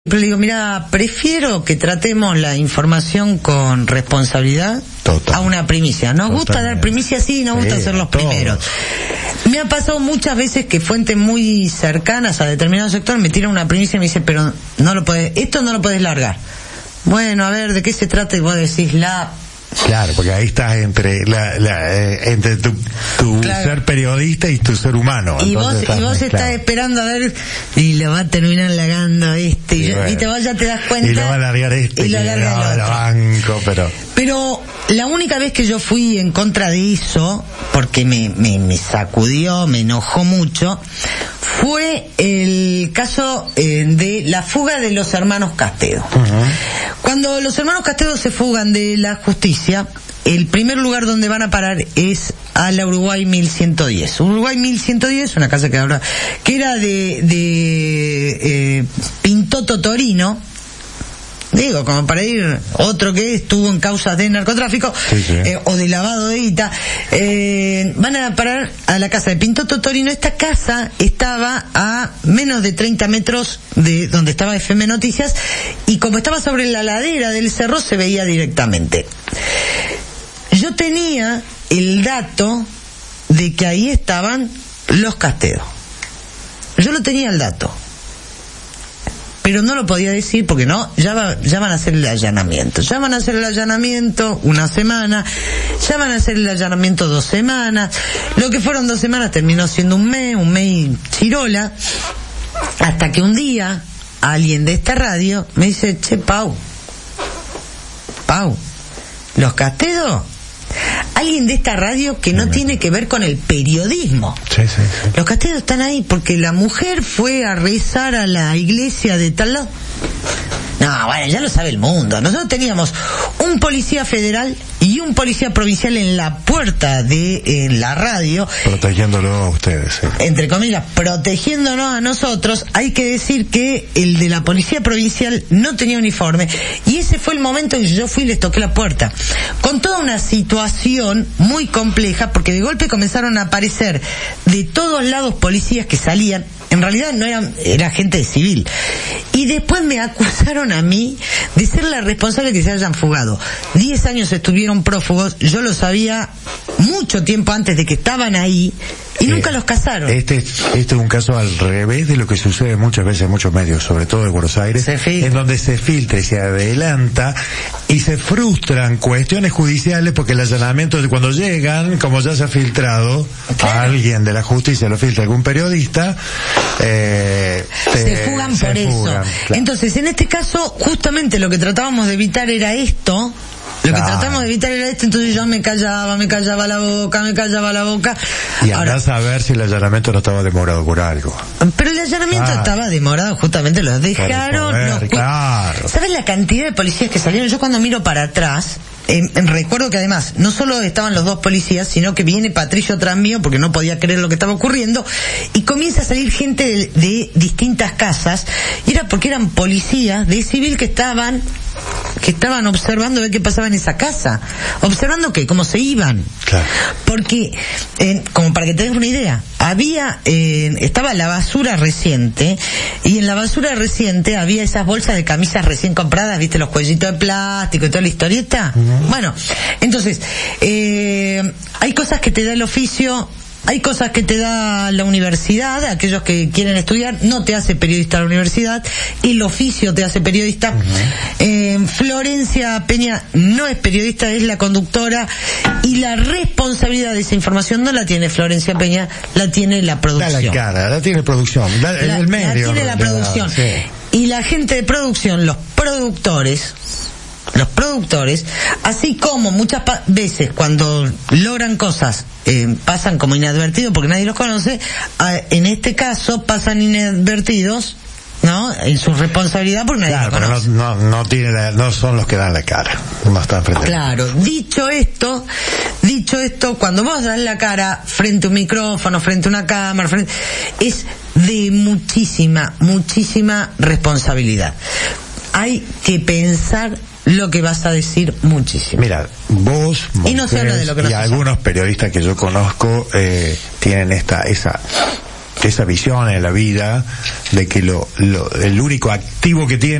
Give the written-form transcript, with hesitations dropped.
Pero le digo, mira, prefiero que tratemos la información con responsabilidad a una primicia. Nos gusta dar primicia, sí, nos gusta ser los primeros. Me ha pasado muchas veces que fuentes muy cercanas a determinado sector me tiran una primicia y me dicen, pero no lo podés, esto no lo podés largar. Bueno, a ver, ¿de qué se trata? Y vos decís Claro, porque ahí estás entre entre tu claro. Ser periodista y tu ser humano. Y vos estás esperando a ver y lo va a terminar largando y bueno, vos ya te das cuenta. Y lo va a largar y lo larga el banco, pero la única vez que yo fui en contra de eso, porque me sacudió, me enojó mucho, fue el caso de la fuga de los hermanos Castedo. Uh-huh. Cuando los hermanos Castedo se fugan de la justicia, el primer lugar donde van a parar es a la Uruguay 1110. Uruguay 1110, una casa que era de Pintoto Torino. Digo, como para ir, otro que estuvo en causas de narcotráfico, sí. O de lavado de guita, van a parar a la casa de Pintoto Torino. Esta casa estaba a menos de 30 metros de donde estaba FM Noticias, y como estaba sobre la ladera del cerro se veía directamente. Yo tenía el dato de que ahí estaban los Castedo. Yo lo tenía el dato, pero no lo podía decir porque ya van a hacer el allanamiento. Ya van a hacer el allanamiento una semana, ya van a hacer el allanamiento 2 semanas. Lo que fueron 2 semanas terminó siendo un mes y chirola, hasta que un día alguien de esta radio me dice, che, Pau, los Castedo, alguien de esta radio que no tiene que ver con el periodismo. Sí. Los Castedo están ahí porque la mujer fue a rezar a la iglesia de tal lado. No, bueno, ya lo sabe el mundo. Nosotros teníamos un policía federal y un policía provincial en la puerta de la radio. Protegiéndolo a ustedes, sí. Entre comillas, protegiéndonos a nosotros. Hay que decir que el de la policía provincial no tenía uniforme. Y ese fue el momento en que yo fui y les toqué la puerta. Con toda una situación muy compleja, porque de golpe comenzaron a aparecer de todos lados policías que salían. En realidad no era gente civil. Y después me acusaron a mí de ser la responsable de que se hayan fugado. 10 años estuvieron prófugos, yo lo sabía mucho tiempo antes de que estaban ahí, y nunca los casaron. Este es un caso al revés de lo que sucede muchas veces en muchos medios, sobre todo en Buenos Aires, en donde se filtra y se adelanta y se frustran cuestiones judiciales porque el allanamiento, cuando llegan, como ya se ha filtrado, claro, a alguien de la justicia lo filtra algún periodista, se fugan por eso. Claro. Entonces, en este caso, justamente lo que tratábamos de evitar era esto. Entonces yo me callaba la boca. Y andás a ver si el allanamiento no estaba demorado por algo. Pero el allanamiento estaba demorado, justamente los dejaron. Claro. ¿Sabes la cantidad de policías que salieron? Yo cuando miro para atrás, recuerdo que además no solo estaban los 2 policías, sino que viene Patricio atrás mío porque no podía creer lo que estaba ocurriendo, y comienza a salir gente de distintas casas, y era porque eran policías de civil que estaban observando a ver qué pasaba en esa casa. ¿Observando qué? ¿Cómo se iban? Claro. Porque, como para que te des una idea, estaba la basura reciente, y en la basura reciente había esas bolsas de camisas recién compradas, ¿viste? Los cuellitos de plástico y toda la historieta. Uh-huh. Bueno, entonces, hay cosas que te da el oficio, hay cosas que te da la universidad, aquellos que quieren estudiar, no te hace periodista la universidad, el oficio te hace periodista. Uh-huh. Florencia Peña no es periodista, es la conductora, y la responsabilidad de esa información no la tiene Florencia Peña, la tiene la producción. La tiene producción, el medio. La tiene la producción. Sí. Y la gente de producción, los productores, así como muchas veces cuando logran cosas, pasan como inadvertidos porque nadie los conoce, en este caso pasan inadvertidos, ¿no? En su responsabilidad porque nadie los conoce. Pero no son los que dan la cara, no están frente. Claro, dicho esto, cuando vos das la cara frente a un micrófono, frente a una cámara, es de muchísima responsabilidad. Hay que pensar lo que vas a decir muchísimo. Mira, vos, y no se habla de lo que y algunos periodistas que yo conozco tienen esa esa visión en la vida de que el único activo que tiene